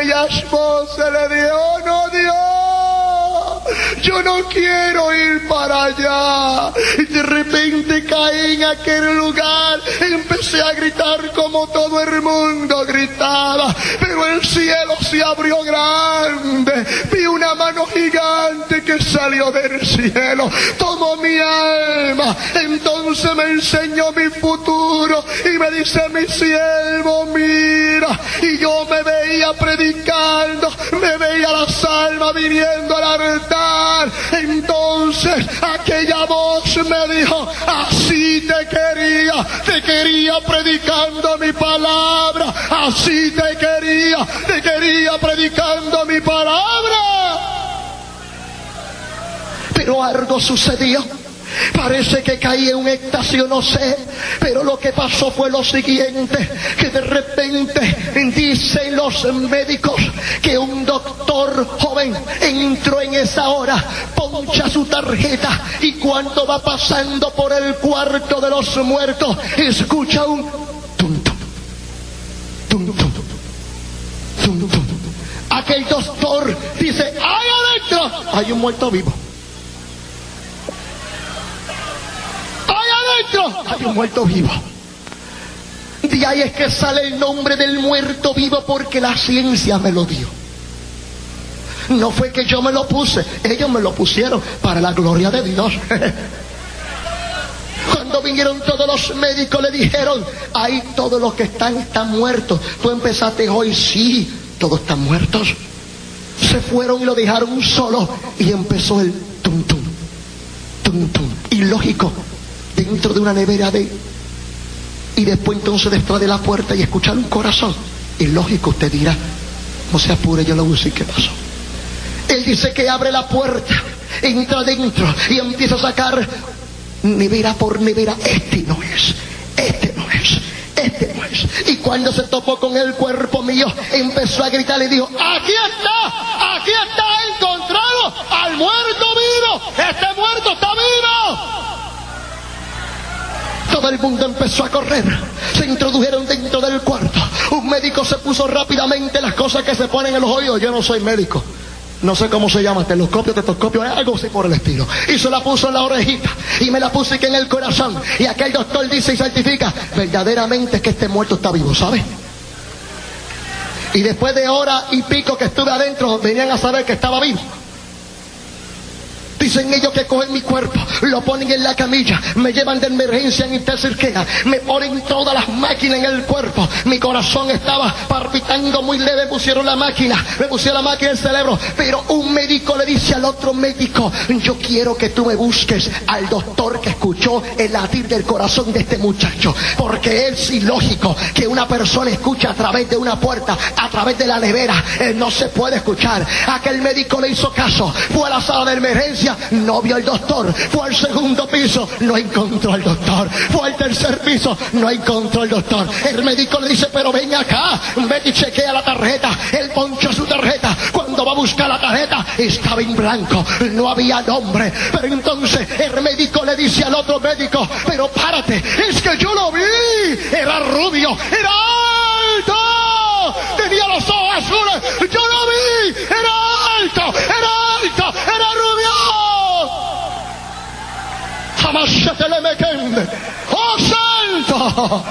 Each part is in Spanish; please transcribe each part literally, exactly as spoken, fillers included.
aquella esposa le dijo: oh, no, Dios, yo no quiero ir para allá. Y de repente caí en aquel lugar, empecé a gritar como todo el mundo gritaba, pero el cielo se abrió grande, vi una mano gigante que salió del cielo, tomó mi alma, entonces me enseñó mi futuro y me dice: mi siervo, mira. Y yo me veía predicando, me veía las almas viniendo al altar. Entonces aquella voz me dijo: así te quería, te quería predicando mi palabra, así te quería, te quería predicando mi palabra. Pero algo sucedió. Parece que caí en un éxtasis, yo no sé, pero lo que pasó fue lo siguiente, que de repente dicen los médicos que un doctor joven entró en esa hora, poncha su tarjeta y cuando va pasando por el cuarto de los muertos, escucha un tum tum, tum tum, tum tum. Aquel doctor dice: ¡ay, adentro! Hay un muerto vivo. Hay un muerto vivo. De ahí es que sale el nombre del muerto vivo, porque la ciencia me lo dio. No fue que yo me lo puse, ellos me lo pusieron para la gloria de Dios. Cuando vinieron todos los médicos le dijeron: ahí todos los que están están muertos. Tú empezaste hoy, sí, todos están muertos. Se fueron y lo dejaron solo y empezó el tum tum, tum tum. Ilógico, dentro de una nevera de... y después entonces detrás de la puerta y escuchar un corazón. Y lógico, usted dirá: no se apure, yo lo uso. ¿Y qué pasó? Él dice que abre la puerta, entra adentro y empieza a sacar nevera por nevera. Este no es, este no es, este no es. Y cuando se topó con el cuerpo mío, empezó a gritar y dijo: aquí está, aquí está, encontrado al muerto vivo, este muerto está vivo. Todo el mundo empezó a correr, se introdujeron dentro del cuarto. Un médico se puso rápidamente las cosas que se ponen en los oídos. Yo no soy médico, no sé cómo se llama, telescopio, tetoscopio, algo así por el estilo. Y se la puso en la orejita y me la puse que en el corazón. Y aquel doctor dice y certifica verdaderamente que este muerto está vivo, ¿sabe? Y después de hora y pico que estuve adentro, venían a saber que estaba vivo. Dicen ellos que cogen mi cuerpo, lo ponen en la camilla, me llevan de emergencia en Intercirquea, me ponen todas las máquinas en el cuerpo. Mi corazón estaba palpitando muy leve, pusieron la máquina, me pusieron la máquina en el cerebro. Pero un médico le dice al otro médico: yo quiero que tú me busques al doctor que escuchó el latir del corazón de este muchacho, porque es ilógico que una persona escuche a través de una puerta, a través de la nevera. Él no se puede escuchar. Aquel médico le hizo caso, fue a la sala de emergencia, no vio al doctor. Fue al segundo piso, no encontró al doctor. Fue al tercer piso, no encontró al doctor. El médico le dice: pero ven acá, vete y chequea la tarjeta. Él ponchó su tarjeta. Cuando va a buscar la tarjeta, estaba en blanco, no había nombre. Pero entonces el médico le dice al otro médico: pero párate, es que yo lo vi, era rubio, era alto, tenía los ojos azules, yo lo vi, era alto, era alto, era rubio. Jamás se te le meten. ¡Oh, santo!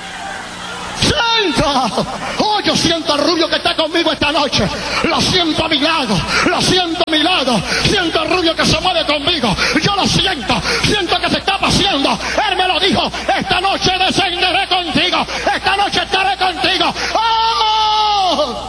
¡Santo! ¡Oh, yo siento al rubio que está conmigo esta noche! Lo siento a mi lado, lo siento a mi lado. Siento al rubio que se mueve conmigo. Yo lo siento, siento que se está paseando. Él me lo dijo: esta noche descenderé contigo, esta noche estaré contigo. ¡Oh!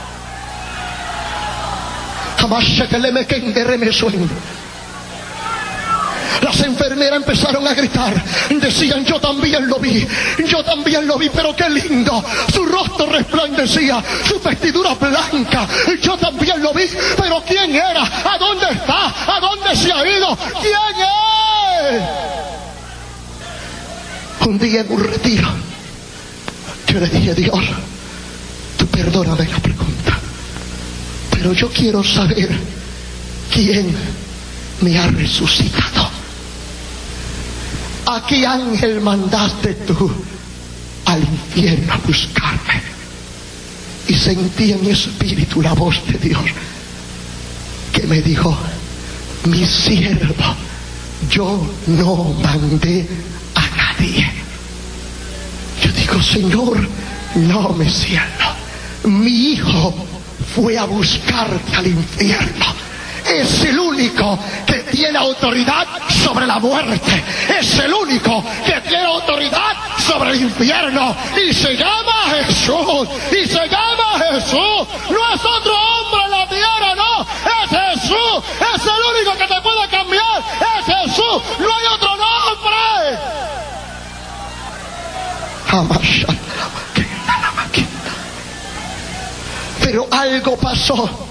Jamás se te le meten de remesuendo. Las enfermeras empezaron a gritar, decían: yo también lo vi, yo también lo vi, pero qué lindo, su rostro resplandecía, su vestidura blanca, yo también lo vi, pero ¿quién era? ¿A dónde está? ¿A dónde se ha ido? ¿Quién es? Un día en un retiro, yo le dije: Dios, tú perdóname la pregunta, pero yo quiero saber quién me ha resucitado. ¿A qué ángel mandaste tú al infierno a buscarme? Y sentí en mi espíritu la voz de Dios que me dijo: mi siervo, yo no mandé a nadie. Yo digo: Señor, no, mi siervo, mi hijo fue a buscarte al infierno. Es el único que tiene autoridad sobre la muerte. Es el único que tiene autoridad sobre el infierno. Y se llama Jesús. Y se llama Jesús. No es otro hombre en la tierra, no. Es Jesús. Es el único que te puede cambiar. Es Jesús. No hay otro nombre. Pero algo pasó.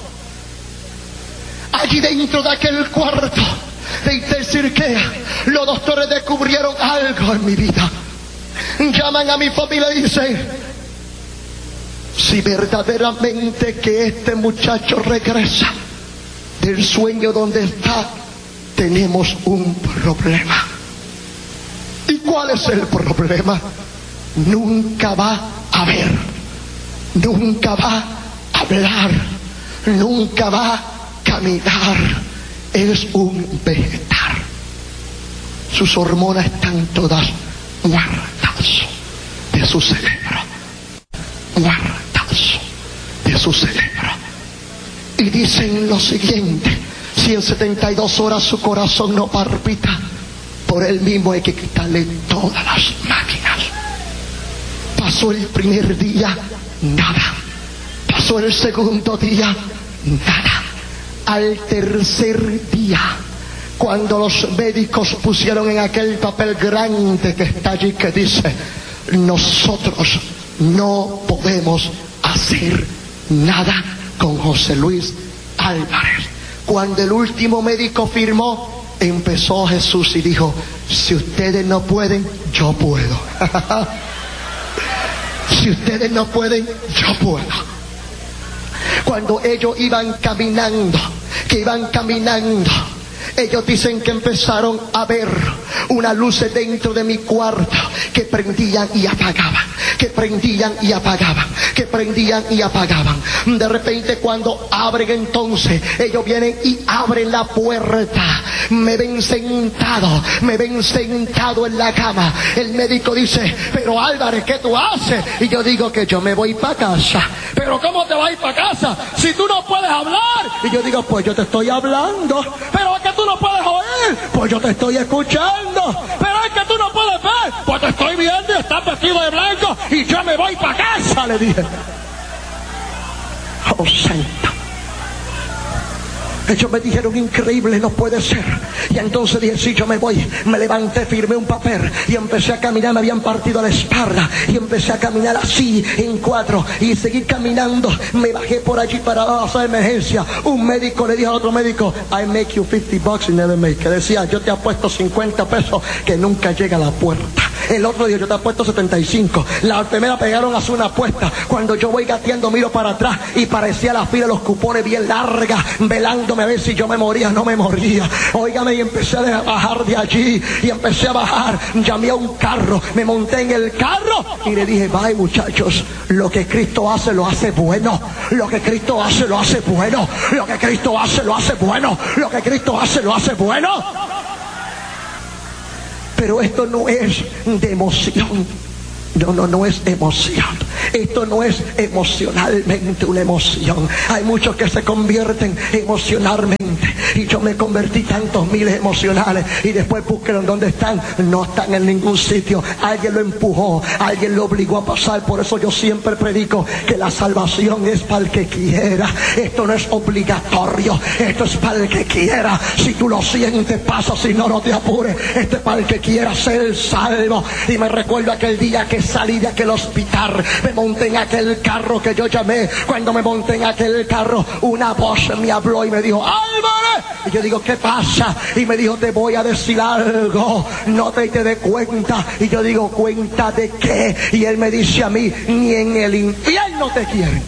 Allí dentro de aquel cuarto de Intercirquea, los doctores descubrieron algo en mi vida. Llaman a mi familia y dicen: si verdaderamente que este muchacho regresa del sueño donde está, tenemos un problema. ¿Y cuál es el problema? Nunca va a ver, nunca va a hablar, nunca va a caminar. Es un vegetal. Sus hormonas están todas muertas de su cerebro, muertas de su cerebro. Y dicen lo siguiente: si en setenta y dos horas su corazón no palpita, por él mismo hay que quitarle todas las máquinas. Pasó el primer día, nada. Pasó el segundo día, nada. Al tercer día, cuando los médicos pusieron en aquel papel grande que está allí, que dice: nosotros no podemos hacer nada con José Luis Álvarez. Cuando el último médico firmó, empezó Jesús y dijo: si ustedes no pueden, yo puedo. Si ustedes no pueden, yo puedo. Cuando ellos iban caminando, que iban caminando, ellos dicen que empezaron a ver unas luces dentro de mi cuarto que prendían y apagaban, que prendían y apagaban, que prendían y apagaban. De repente, cuando abren, entonces ellos vienen y abren la puerta. Me ven sentado, me ven sentado en la cama. El médico dice: pero Álvarez, ¿qué tú haces? Y yo digo que yo me voy para casa. Pero ¿cómo te vas a ir para casa si tú no puedes hablar? Y yo digo: pues yo te estoy hablando. Pero es que tú no puedes oír. Pues yo te estoy escuchando. Pero es que tú no puedes ver. Pues te estoy viendo y estás vestido de blanco. Y yo me voy para casa, le dije. Oh, santo. Ellos me dijeron: increíble, no puede ser. Y entonces dije: sí, yo me voy. Me levanté, firmé un papel y empecé a caminar. Me habían partido la espalda y empecé a caminar así en cuatro y seguí caminando. Me bajé por allí para la sala de emergencia. Un médico le dijo al otro médico: I make you fifty bucks, you never make. Que decía: yo te apuesto cincuenta pesos que nunca llega a la puerta. El otro dijo: yo te apuesto setenta y cinco. La enfermera pegaron a hacer una apuesta. Cuando yo voy gateando, miro para atrás y parecía la fila de los cupones bien larga, velándome a ver si yo me moría o no me moría. Óigame, y empecé a bajar de allí y empecé a bajar. Llamé a un carro, me monté en el carro y le dije: bye, muchachos, lo que Cristo hace lo hace bueno, lo que Cristo hace lo hace bueno, lo que Cristo hace lo hace bueno, lo que Cristo hace lo hace bueno. Pero esto no es de emoción. No, no, no es emoción. Esto no es emocionalmente una emoción. Hay muchos que se convierten emocionalmente. Y yo me convertí tantos miles emocionales. Y después busquen dónde están. No están en ningún sitio. Alguien lo empujó. Alguien lo obligó a pasar. Por eso yo siempre predico que la salvación es para el que quiera. Esto no es obligatorio. Esto es para el que quiera. Si tú lo sientes, pasa. Si no, no te apures. Esto es para el que quiera ser salvo. Y me recuerdo aquel día que salí de aquel hospital. Me monté en aquel carro que yo llamé. Cuando me monté en aquel carro, una voz me habló y me dijo: ¡Álvarez! Y yo digo: ¿qué pasa? Y me dijo: te voy a decir algo, no te, te des cuenta. Y yo digo: ¿cuenta de qué? Y él me dice a mí: ni en el infierno te quieren.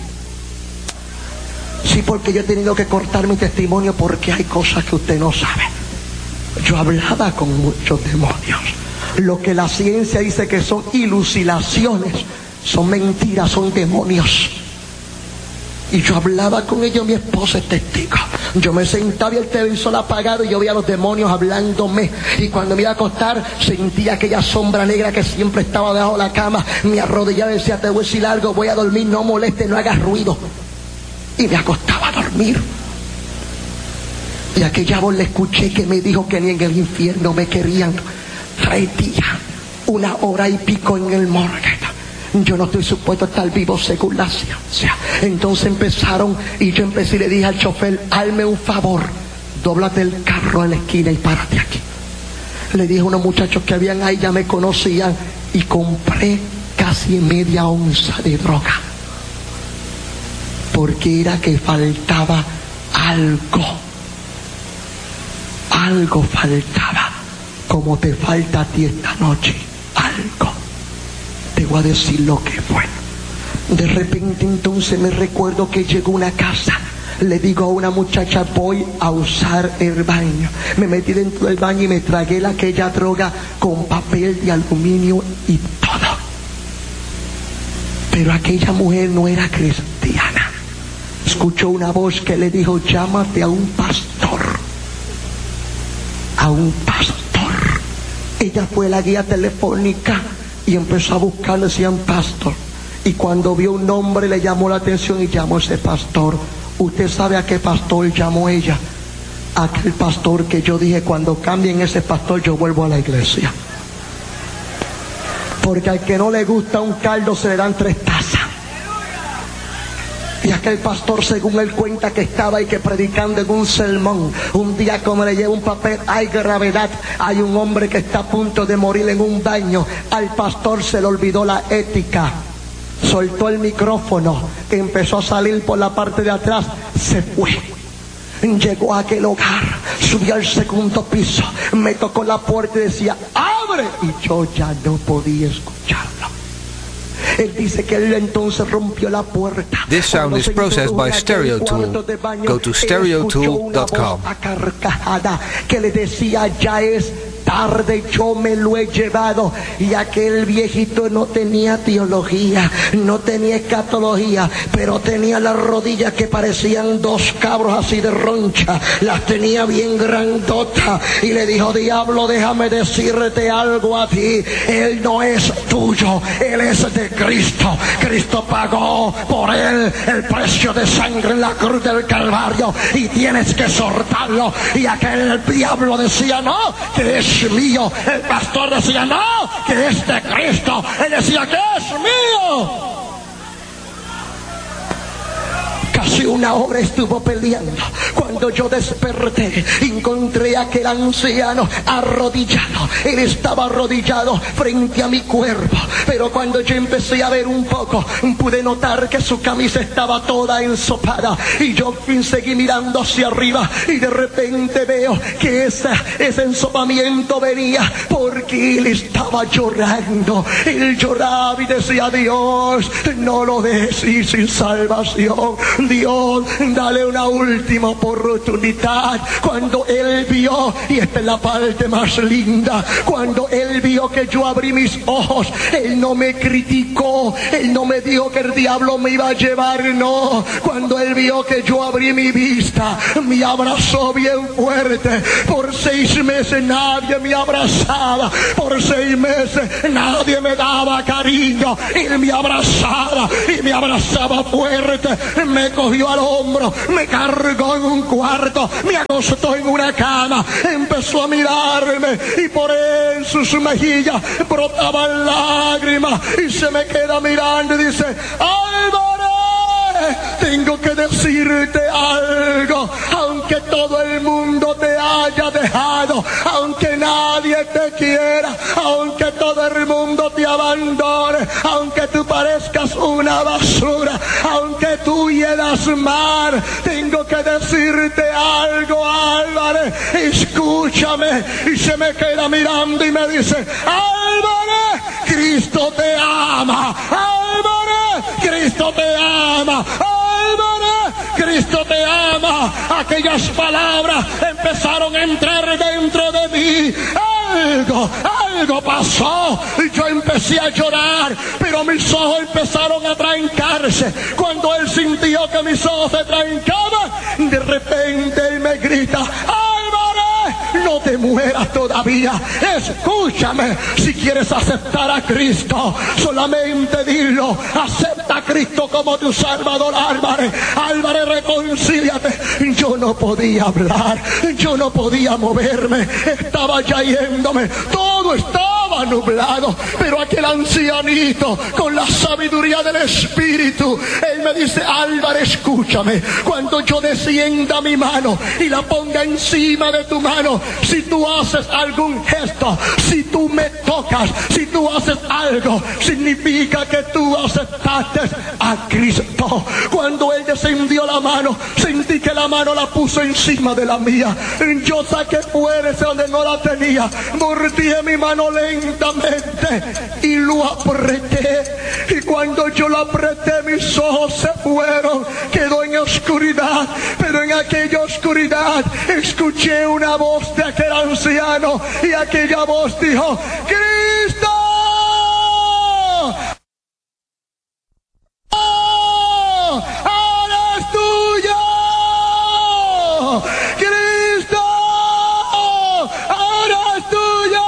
Sí, porque yo he tenido que cortar mi testimonio porque hay cosas que usted no sabe. Yo hablaba con muchos demonios. Lo que la ciencia dice que son ilucinaciones, son mentiras, son demonios. Y yo hablaba con ellos, mi esposa es testigo. Yo me sentaba y el televisor apagado y yo veía a los demonios hablándome. Y cuando me iba a acostar, sentía aquella sombra negra que siempre estaba debajo de la cama. Me arrodillaba y decía, te voy a decir algo, voy a dormir, no moleste, no hagas ruido. Y me acostaba a dormir. Y aquella voz le escuché que me dijo que ni en el infierno me querían. Tres días, una hora y pico en el morgue. Yo no estoy supuesto a estar vivo según la ciencia. Entonces empezaron y yo empecé y le dije al chofer, hazme un favor, dóblate el carro en la esquina y párate aquí. Le dije a unos muchachos que habían ahí, ya me conocían, y compré casi media onza de droga. Porque era que faltaba algo. Algo faltaba, como te falta a ti esta noche, algo. Te voy a decir lo que fue. De repente entonces me recuerdo que llegó a una casa. Le digo a una muchacha, voy a usar el baño. Me metí dentro del baño y me tragué la, aquella droga con papel de aluminio y todo. Pero aquella mujer no era cristiana. Escuchó una voz que le dijo, llámate a un pastor. A un pastor. Ella fue la guía telefónica y empezó a buscar, le decían pastor. Y cuando vio un nombre le llamó la atención y llamó a ese pastor. ¿Usted sabe a qué pastor llamó ella? Aquel pastor que yo dije, cuando cambien ese pastor yo vuelvo a la iglesia. Porque al que no le gusta un caldo se le dan tres tazas. Y aquel pastor, según él cuenta, que estaba ahí que predicando en un sermón, un día como le lleva un papel, hay gravedad, hay un hombre que está a punto de morir en un baño. Al pastor se le olvidó la ética, soltó el micrófono, empezó a salir por la parte de atrás, se fue. Llegó a aquel hogar, subió al segundo piso, me tocó la puerta y decía, ¡abre! Y yo ya no podía escucharlo. Él dice que él entonces rompió la puerta. This sound is processed by StereoTool. Go to stereo tool dot com. Que le decía, ya es tarde, yo me lo he llevado. Y aquel viejito no tenía teología, no tenía escatología, pero tenía las rodillas que parecían dos cabros así de roncha, las tenía bien grandotas. Y le dijo, diablo, déjame decirte algo a ti, él no es tuyo, él es de Cristo. Cristo pagó por él el precio de sangre en la cruz del Calvario y tienes que soltarlo. Y aquel diablo decía, no, que es mío. El pastor decía, no, que es de Cristo. Él decía, que es mío. Casi una hora estuvo peleando. Cuando yo desperté, encontré a aquel anciano arrodillado. Él estaba arrodillado frente a mi cuerpo. Pero cuando yo empecé a ver un poco, pude notar que su camisa estaba toda ensopada. Y yo seguí mirando hacia arriba y de repente veo que esa, ese ensopamiento venía porque él estaba llorando. Él lloraba y decía, Dios, no lo dejes ir sin salvación. Dios, dale una última oportunidad. Cuando él vio, y esta es la parte más linda, cuando él vio que yo abrí mis ojos, él no me criticó, él no me dijo que el diablo me iba a llevar, no. Cuando él vio que yo abrí mi vista, me abrazó bien fuerte. Por seis meses nadie me abrazaba, por seis meses nadie me daba cariño. Él me abrazaba y me abrazaba fuerte, me cogió al hombro, me cargó en un cuarto, me acostó en una cama, empezó a mirarme y por en sus mejillas brotaban lágrimas y se me queda mirando y dice, Álvarez, tengo que decirte algo, aunque todo el mundo te haya dejado, aunque nadie te quiera, aunque todo el mundo te abandone, aunque tú parezcas una basura, aunque tú hieras mar, tengo que decirte algo, Álvarez, escúchame. Y se me queda mirando y me dice, Álvarez, Cristo te ama, Álvarez, Cristo te ama, Álvarez, Cristo te ama. Aquellas palabras empezaron a entrar dentro de mí. algo, algo pasó. Y yo empecé a llorar, pero mis ojos empezaron a trancarse. Cuando él sintió que mis ojos se trancaban, de repente él me grita: Álvarez, no te mueras todavía. Escúchame, si quieres aceptar a Cristo, solamente dilo: acepta a Cristo como tu Salvador. Álvarez, Álvarez, reconcíliate. Yo no podía hablar, yo no podía moverme, estaba ya yéndome, todo estaba nublado. Pero aquel ancianito, con la sabiduría del Espíritu, él me dice: Álvarez, escúchame, cuando yo descienda mi mano y la ponga encima de tu mano, si tú haces algún gesto, si tú me tocas, si tú haces algo, significa que tú aceptaste a Cristo. Cuando él descendió la mano, sentí que la mano la puso encima de la mía. Yo saqué fuerza donde no la tenía, mordí mi mano lentamente y lo apreté. Y cuando yo lo apreté, mis ojos se fueron, quedó en oscuridad. Pero en aquella oscuridad escuché una voz de aquel anciano, y aquella voz dijo: ¡Cristo! ¡Ahora es tuyo! ¡Cristo! ¡Ahora es tuyo!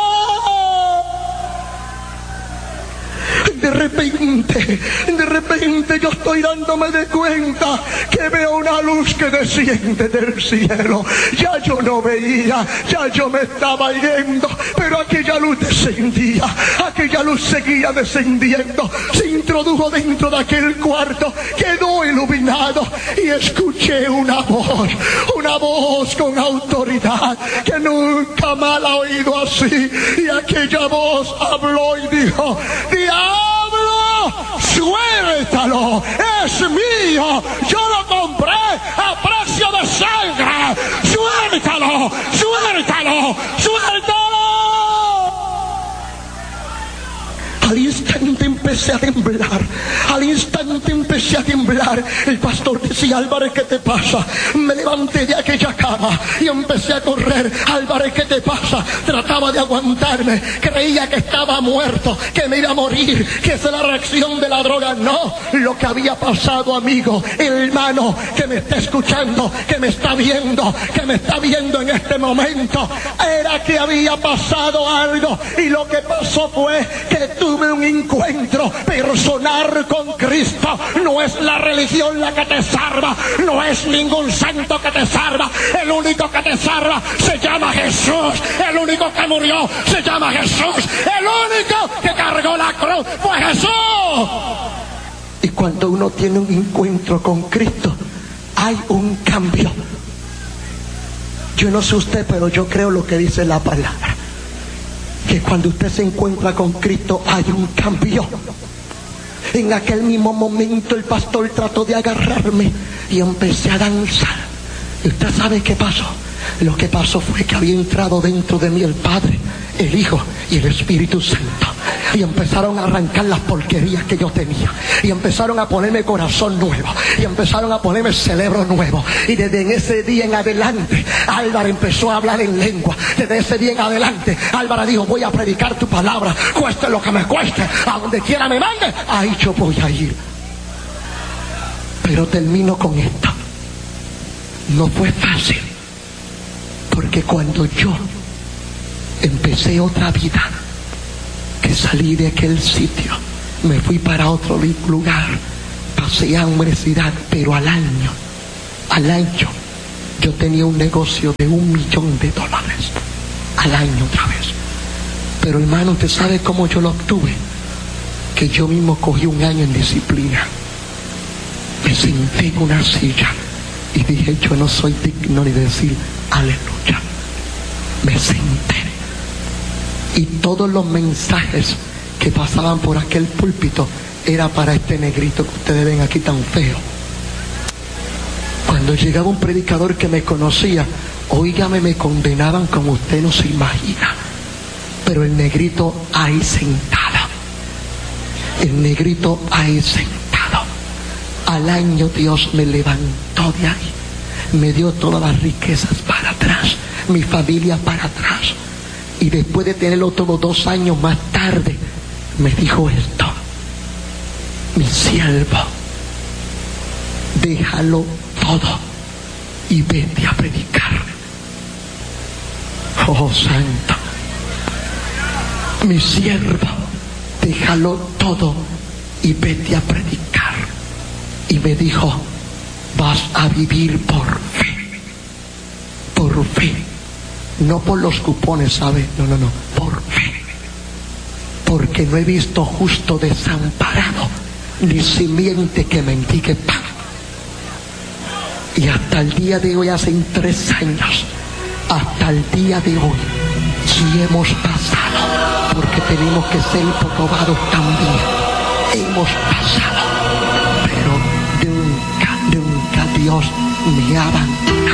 De repente, de repente yo estoy dándome de cuenta que veo una luz que desciende del cielo. Ya yo no veía, ya yo me estaba yendo, pero aquella luz descendía, aquella luz seguía descendiendo, se introdujo dentro de aquel cuarto, quedó iluminado, y escuché una voz, una voz con autoridad que nunca me la he oído así. Y aquella voz habló y dijo: ¡Diablo, suéltalo! ¡Es mío! ¡Yo lo compré a precio de sangre! ¡Suéltalo! ¡Suéltalo! ¡Suéltalo! Al instante empecé a temblar, al instante empecé a temblar. El pastor decía: Álvarez, ¿qué te pasa? Me levanté de aquella cama y empecé a correr. Álvarez, ¿qué te pasa? Trataba de aguantarme, creía que estaba muerto, que me iba a morir, que esa es la reacción de la droga. No, lo que había pasado, amigo, hermano, que me está escuchando, que me está viendo, que me está viendo en este momento, era que había pasado algo. Y lo que pasó fue que tuve un encuentro personal con Cristo. No es la religión la que te salva, no es ningún santo que te salva. El único que te salva se llama Jesús. El único que murió se llama Jesús. El único que cargó la cruz fue Jesús. Y cuando uno tiene un encuentro con Cristo, hay un cambio. Yo no sé usted, pero yo creo lo que dice la palabra, que cuando usted se encuentra con Cristo hay un cambio. En aquel mismo momento el pastor trató de agarrarme y empecé a danzar. ¿Y usted sabe qué pasó? Lo que pasó fue que había entrado dentro de mí el Padre, el Hijo y el Espíritu Santo. Y empezaron a arrancar las porquerías que yo tenía. Y empezaron a ponerme corazón nuevo. Y empezaron a ponerme cerebro nuevo. Y desde ese día en adelante, Álvarez empezó a hablar en lengua. Desde ese día en adelante, Álvarez dijo: voy a predicar tu palabra, cueste lo que me cueste, a donde quiera me mande, ahí yo voy a ir. Pero termino con esto. No fue fácil, porque cuando yo empecé otra vida, que salí de aquel sitio, me fui para otro lugar, pasé hambre, ciudad, pero al año, al año, yo tenía un negocio de un millón de dólares, al año otra vez. Pero hermano, ¿usted sabe cómo yo lo obtuve? Que yo mismo cogí un año en disciplina, me senté en una silla y dije: yo no soy digno ni de decir aleluya. Me senté, y todos los mensajes que pasaban por aquel púlpito era para este negrito que ustedes ven aquí tan feo. Cuando llegaba un predicador que me conocía, oígame, me condenaban como usted no se imagina. Pero el negrito ahí sentado, el negrito ahí sentado, al año Dios me levantó de ahí, me dio todas las riquezas para atrás, mi familia para atrás. Y después de tenerlo todo dos años más tarde, me dijo esto: mi siervo, déjalo todo y vete a predicar. Oh, santo. Mi siervo, déjalo todo y vete a predicar. Y me dijo: vas a vivir por fe. Por fe. No por los cupones, ¿sabe? No, no, no. Por fe. Porque no he visto justo desamparado, ni simiente que mendigue pan. Y hasta el día de hoy, hace tres años, hasta el día de hoy, sí hemos pasado, porque tenemos que ser probados también. Hemos pasado, pero nunca, nunca Dios me ha abandonado.